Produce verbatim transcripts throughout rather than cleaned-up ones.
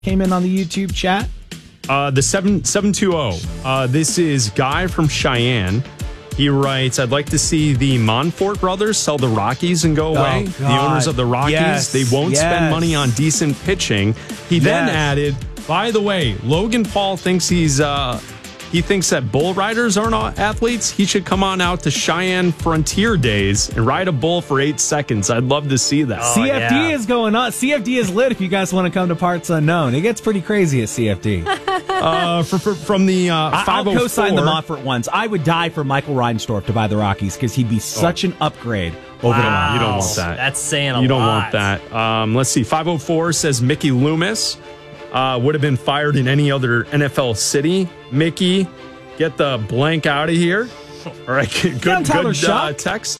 came in on the YouTube chat. Uh, the seven seven two zero. Uh, this is Guy from Cheyenne. He writes, I'd like to see the Monfort brothers sell the Rockies and go away. Oh, the owners of the Rockies, yes, they won't yes. spend money on decent pitching. He then Yes. added, by the way, Logan Paul thinks he's uh, he thinks that bull riders aren't athletes. He should come on out to Cheyenne Frontier Days and ride a bull for eight seconds. I'd love to see that. C F D yeah. is going on. C F D is lit if you guys want to come to Parts Unknown. It gets pretty crazy at C F D. Uh, for, for, from the uh, I- I'll five oh four. co-sign the Montfort ones. I would die for Michael Reinsdorf to buy the Rockies because he'd be such an upgrade over the Wow. line. You don't want that. That's saying a You don't lot. want that. Um, let's see. five oh four says Mickey Loomis uh, would have been fired in any other N F L city. Mickey, get the blank out of here. All right. Good, Yeah, good, Tyler uh, Shock. text.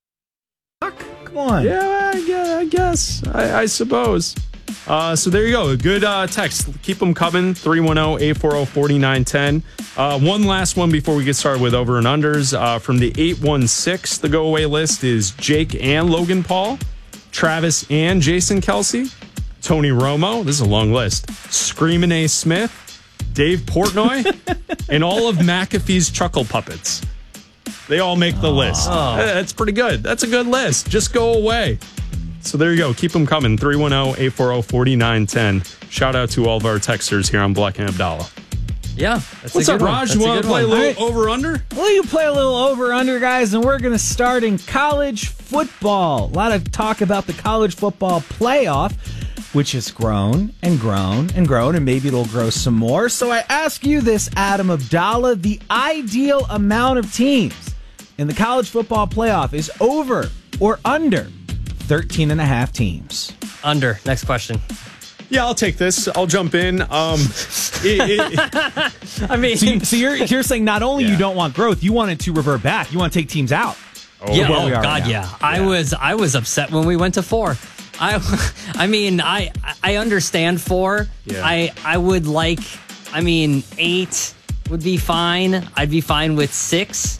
Come on. Yeah, I guess. I, guess. I, I suppose. Uh, so there you go. A good uh, text. Keep them coming. three one zero, eight four zero, four nine one zero. Uh, one last one before we get started with over and unders. Uh, from the eight one six, the go away list is Jake and Logan Paul, Travis and Jason Kelsey, Tony Romo. This is a long list. Screamin' A. Smith, Dave Portnoy, and all of McAfee's Chuckle Puppets. They all make the list. Uh, That's pretty good. That's a good list. Just go away. So there you go. Keep them coming. three one zero, eight four zero, four nine one zero. Shout out to all of our texters here on Black and Abdallah. Yeah. That's What's a up, good one. Raj? That's You a want to good play a one. little over under? Well, you play a little over under, guys, and we're going to start in college football. A lot of talk about the college football playoff, which has grown and grown and grown, and maybe it'll grow some more. So I ask you this, Adam Abdallah, the ideal amount of teams in the college football playoff is over or under thirteen and a half teams. Under. Next question. Yeah, I'll take this. I'll jump in. Um, it, it, I mean, So, you, so you're, you're saying not only Yeah. you don't want growth, you want it to revert back. You want to take teams out. yeah, where oh we are God, right now. yeah. I was I was upset when we went to four. I I mean, I I understand four. Yeah. I I would like I mean, eight would be fine. I'd be fine with six.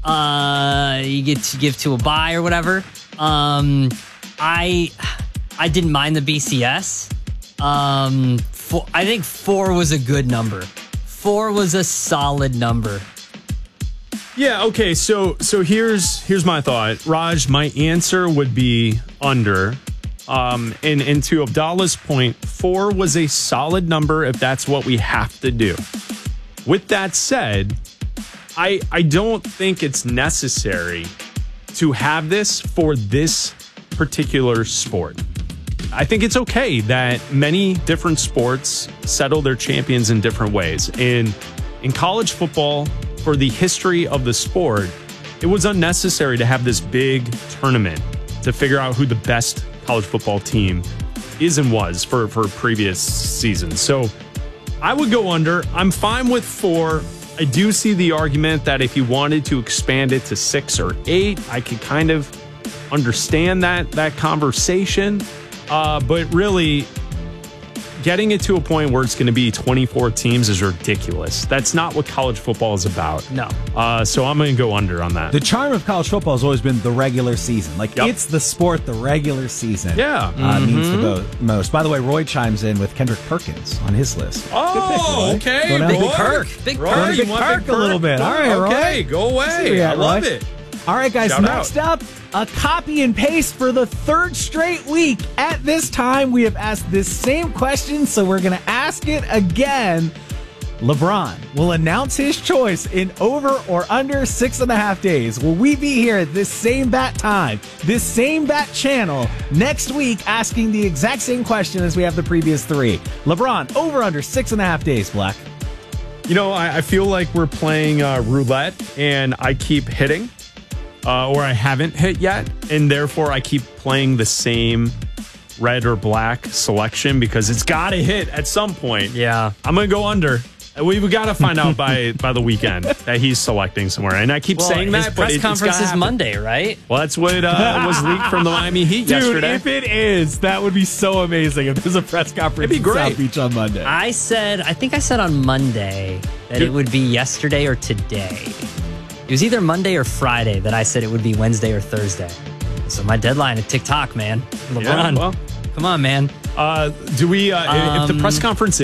Uh you get to give to a bye or whatever. Um I I didn't mind the B C S. Um four, I think four was a good number. Four was a solid number. yeah, okay. So so here's here's my thought. Raj, my answer would be under. Um, and, and to Abdallah's point, four was a solid number if that's what we have to do. With that said, I I don't think it's necessary to have this for this particular sport. I think it's okay that many different sports settle their champions in different ways. And in college football, for the history of the sport, it was unnecessary to have this big tournament to figure out who the best college football team is and was for, for previous seasons. So I would go under. I'm fine with four. I do see the argument that if you wanted to expand it to six or eight, I could kind of understand that that conversation. Uh, but really, getting it to a point where it's going to be twenty-four teams is ridiculous. That's not what college football is about. No. Uh, so I'm going to go under on that. The charm of college football has always been the regular season. Like, Yep. it's the sport the regular season Yeah. uh, means the bo- most. By the way, Roy chimes in with Kendrick Perkins on his list. Oh, Good pick, Roy. okay. Go down Big Big Perk. Big Roy, Perk. you Big want Perk Big a little bit. All right, Roy. Okay, go away. See where I you're love at, Roy. it. All right, guys, Shout next out. up, a copy and paste for the third straight week. At this time, we have asked this same question, so we're going to ask it again. LeBron will announce his choice in over or under six and a half days. Will we be here at this same bat time, this same bat channel next week asking the exact same question as we have the previous three? LeBron, over under six and a half days, Black. You know, I, I feel like we're playing uh, roulette, and I keep hitting, uh, or I haven't hit yet, and therefore I keep playing the same red or black selection because it's got to hit at some point. Yeah. I'm going to go under. We've got to find out by, by the weekend that he's selecting somewhere. And I keep Well, saying his that, but press it, it's conference gotta is happen. Monday, right? Well, that's what uh, was leaked from the Miami Heat yesterday. If it is, that would be so amazing if there's a press conference It'd be in great. South Beach on Monday. I said, I think I said on Monday that it would be yesterday or today. It was either Monday or Friday that I said it would be Wednesday or Thursday. So my deadline at TikTok, man. LeBron. Yeah, well. Come on, man. Uh, do we, uh, if the Um, press conference